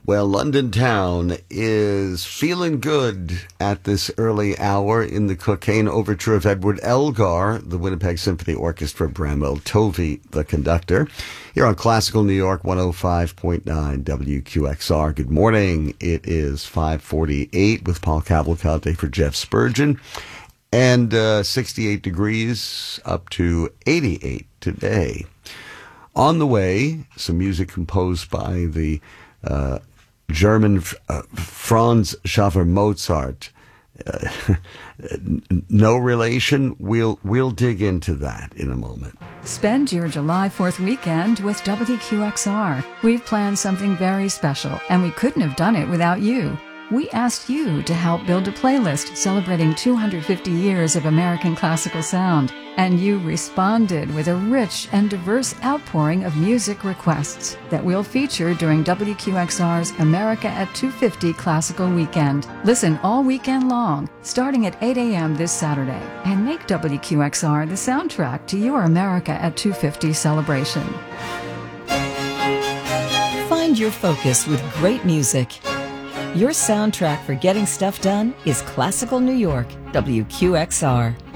Well, London town is feeling good at this early hour in the Cocaine Overture of Edward Elgar, the Winnipeg Symphony Orchestra, Bramwell Tovey, the conductor. Here on Classical New York 105.9 WQXR. Good morning. It is 5:48 with Paul Cavalcante for Jeff Spurgeon. And 68 degrees up to 88 today. On the way, some music composed by the German Franz Xaver Mozart. No relation. We'll dig into that in a moment. Spend your July 4th weekend with WQXR. We've planned something very special, and we couldn't have done it without you. We asked you to help build a playlist celebrating 250 years of American classical sound, and you responded with a rich and diverse outpouring of music requests that we'll feature during WQXR's America at 250 Classical Weekend. Listen all weekend long, starting at 8 a.m. this Saturday, and make WQXR the soundtrack to your America at 250 celebration. Find your focus with great music. Your soundtrack for getting stuff done is Classical New York, WQXR.